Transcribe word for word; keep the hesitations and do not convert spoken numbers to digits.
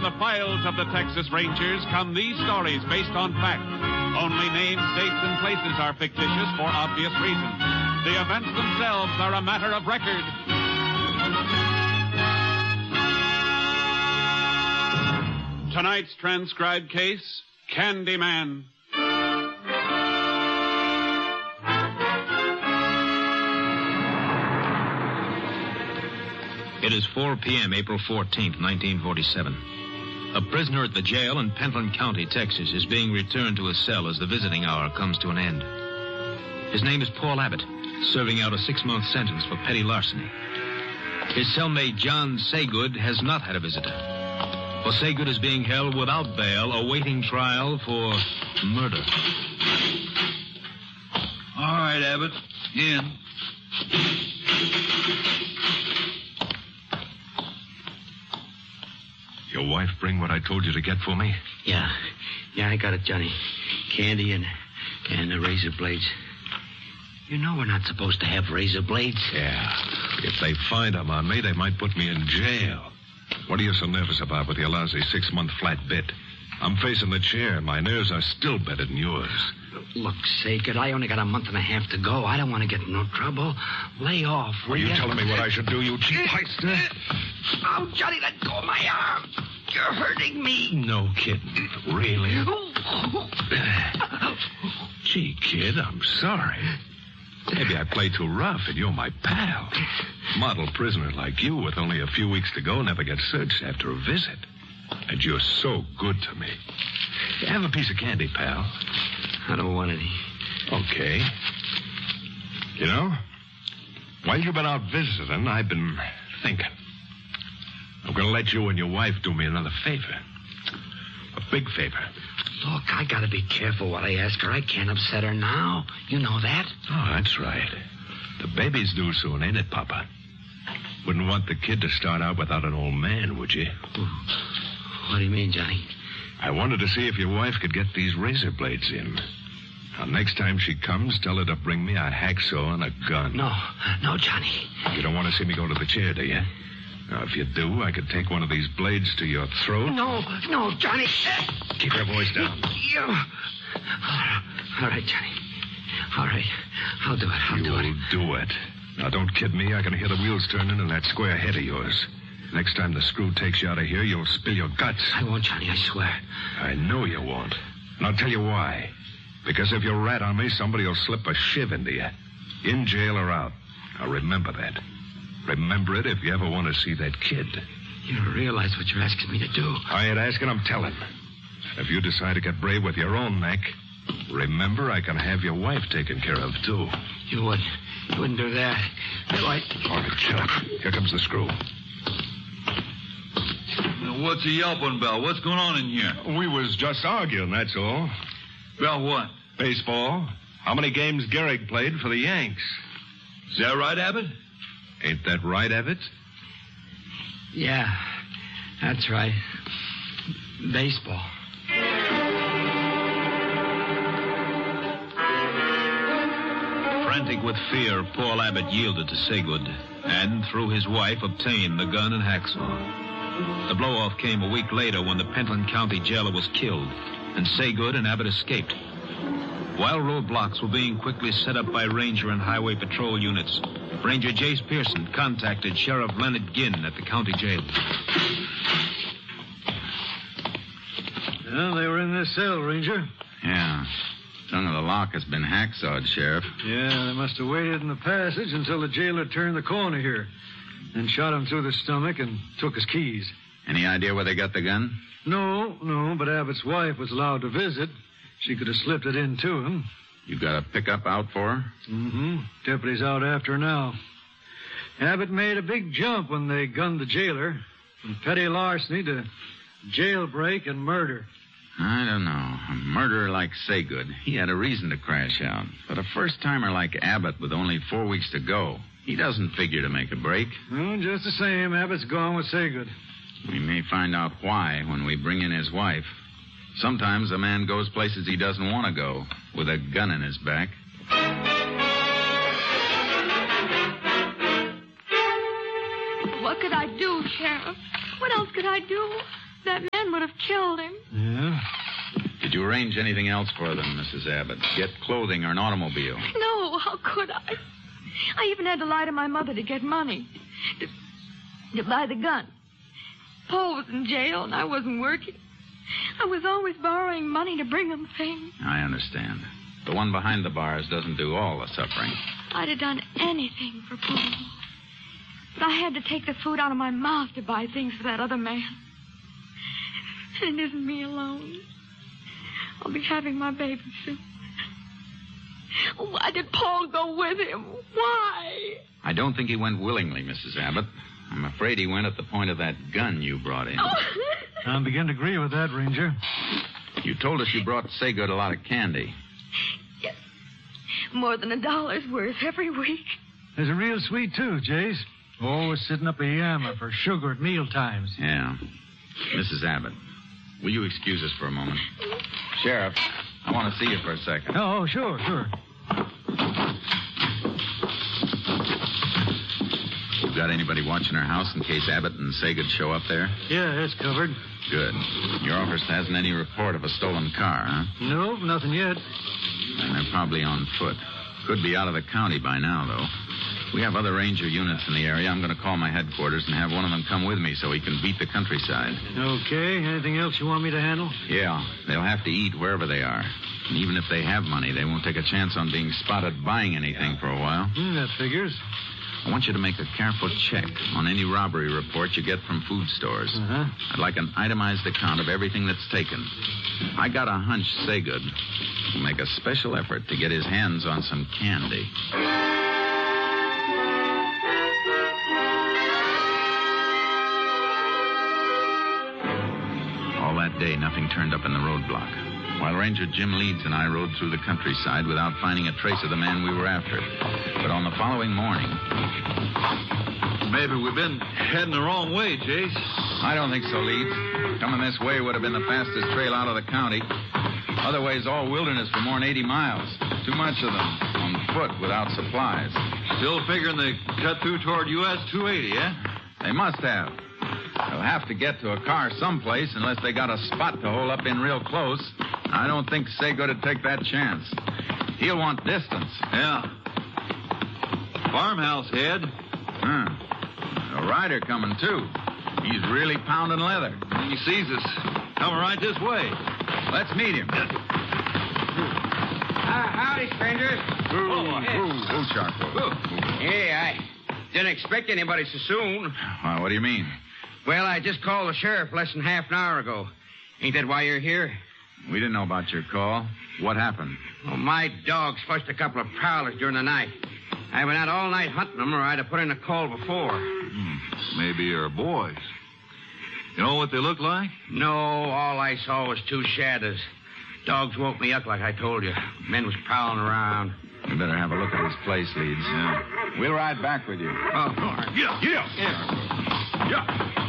the files of the Texas Rangers come these stories based on fact. Only names, dates, and places are fictitious for obvious reasons. The events themselves are a matter of record. Tonight's transcribed case, Candyman. It is four p.m., April fourteenth, nineteen forty-seven. A prisoner at the jail in Pentland County, Texas, is being returned to his cell as the visiting hour comes to an end. His name is Paul Abbott, serving out a six-month sentence for petty larceny. His cellmate, John Saygood, has not had a visitor. For Saygood is being held without bail, awaiting trial for murder. All right, Abbott. In. Your wife bring what I told you to get for me? Yeah. Yeah, I got it, Johnny. Candy and and the razor blades. You know we're not supposed to have razor blades. Yeah. If they find them on me, they might put me in jail. What are you so nervous about with your lousy six-month flat bit? I'm facing the chair, and my nerves are still better than yours. Look, Saygood, I only got a month and a half to go. I don't want to get in no trouble. Lay off, will Are you ya? telling me what I should do, you cheap heister? Oh, Johnny, let go of my arm. You're hurting me. No kidding. Really? Gee, kid, I'm sorry. Maybe I play too rough, and you're my pal. Model prisoner like you with only a few weeks to go never gets searched after a visit. And you're so good to me. Have a piece of candy, pal. I don't want any. Okay. You know, while you've been out visiting, I've been thinking. I'm going to let you and your wife do me another favor. A big favor. Look, I got to be careful what I ask her. I can't upset her now. You know that? Oh, that's right. The baby's due soon, ain't it, Papa? Wouldn't want the kid to start out without an old man, would you? What do you mean, Johnny? I wanted to see if your wife could get these razor blades in. Now, next time she comes, tell her to bring me a hacksaw and a gun. No, no, Johnny. You don't want to see me go to the chair, do you? Now, if you do, I could take one of these blades to your throat. No, no, Johnny. Keep your voice down. You. All right, Johnny. All right. I'll do it. I'll do it. You'll do it. Now, don't kid me. I can hear the wheels turning in that square head of yours. Next time the screw takes you out of here, you'll spill your guts. I won't, Johnny, I swear. I know you won't. And I'll tell you why. Because if you rat on me, somebody will slip a shiv into you. In jail or out. Now, remember that. Remember it if you ever want to see that kid. You don't realize what you're asking me to do. I ain't asking, I'm telling. If you decide to get brave with your own neck, remember I can have your wife taken care of, too. You would. You wouldn't do that. You I... All right, shut up. Here comes the screw. Now, what's he yelping about? What's going on in here? We was just arguing, that's all. About what? Baseball. How many games Gehrig played for the Yanks? Is that right, Abbott? Ain't that right, Abbott? Yeah, that's right. Baseball. Frantic with fear, Paul Abbott yielded to Saygood and, through his wife, obtained the gun and hacksaw. The blow-off came a week later when the Pentland County jailer was killed, and Saygood and Abbott escaped. While roadblocks were being quickly set up by Ranger and Highway Patrol units, Ranger Jace Pearson contacted Sheriff Leonard Ginn at the county jail. Well, they were in this cell, Ranger. Yeah. Tongue of the lock has been hacksawed, Sheriff. Yeah, they must have waited in the passage until the jailer turned the corner here. Then shot him through the stomach and took his keys. Any idea where they got the gun? No, no, but Abbott's wife was allowed to visit. She could have slipped it in to him. You got a pickup out for her? Mm-hmm. Deputy's out after her now. Abbott made a big jump when they gunned the jailer. From petty larceny to jailbreak and murder. I don't know. A murderer like Saygood, he had a reason to crash out. But a first-timer like Abbott with only four weeks to go, he doesn't figure to make a break. Well, just the same, Abbott's gone with Saygood. We may find out why when we bring in his wife. Sometimes a man goes places he doesn't want to go, with a gun in his back. What could I do, Sheriff? What else could I do? That man would have killed him. Yeah? Did you arrange anything else for them, Missus Abbott? Get clothing or an automobile? No, how could I? I even had to lie to my mother to get money. To, to buy the gun. Paul was in jail and I wasn't working. I was always borrowing money to bring him things. I understand. The one behind the bars doesn't do all the suffering. I'd have done anything for Paul. But I had to take the food out of my mouth to buy things for that other man. And it isn't me alone. I'll be having my baby soon. Why did Paul go with him? Why? I don't think he went willingly, Missus Abbott. I'm afraid he went at the point of that gun you brought in. Oh. I'm beginning to agree with that, Ranger. You told us you brought Saygood a lot of candy. Yes. More than a dollar's worth every week. There's a real sweet, too, Jace. Always sitting up a yammer for sugar at meal times. Yeah. Missus Abbott, will you excuse us for a moment? Sheriff, I want to see you for a second. Oh, sure, sure. You got anybody watching our house in case Abbott and Saygood show up there? Yeah, it's covered. Good. Your office hasn't any report of a stolen car, huh? No, nothing yet. And they're probably on foot. Could be out of the county by now, though. We have other ranger units in the area. I'm going to call my headquarters and have one of them come with me so he can beat the countryside. Okay. Anything else you want me to handle? Yeah. They'll have to eat wherever they are. And even if they have money, they won't take a chance on being spotted buying anything for a while. Mm, that figures. I want you to make a careful check on any robbery report you get from food stores. Uh-huh. I'd like an itemized account of everything that's taken. I got a hunch Saygood will make a special effort to get his hands on some candy. All that day, nothing turned up in the roadblock. While Ranger Jim Leeds and I rode through the countryside without finding a trace of the man we were after. But on the following morning... Maybe we've been heading the wrong way, Jace. I don't think so, Leeds. Coming this way would have been the fastest trail out of the county. Otherwise, all wilderness for more than eighty miles. Too much of them on foot without supplies. Still figuring they cut through toward U S two eighty, eh? They must have. They'll have to get to a car someplace unless they got a spot to hole up in real close. I don't think Saygood would take that chance. He'll want distance. Yeah. Farmhouse head. Huh. A rider coming, too. He's really pounding leather. He sees us. Coming right this way. Let's meet him. Uh, howdy, strangers. Ooh, ooh, ooh, Charcoal. Hey, I didn't expect anybody so soon. Well, what do you mean? Well, I just called the sheriff less than half an hour ago. Ain't that why you're here? We didn't know about your call. What happened? Well, my dogs flushed a couple of prowlers during the night. I've been out all night hunting them, or I'd have put in a call before. Hmm. Maybe you're boys. You know what they look like? No, all I saw was two shadows. Dogs woke me up like I told you. Men was prowling around. We better have a look at his place, Leeds. Yeah. We'll ride back with you. Oh, all right. Yeah, yeah. Yeah.